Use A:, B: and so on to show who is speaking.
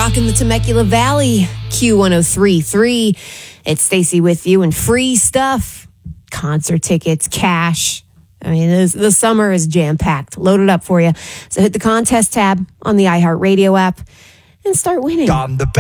A: rocking the Temecula Valley, Q103.3. It's Stacy with you, and free stuff, concert tickets, cash. I mean, the summer is jam-packed, loaded up for you. So hit the contest tab on the iHeartRadio app and start winning.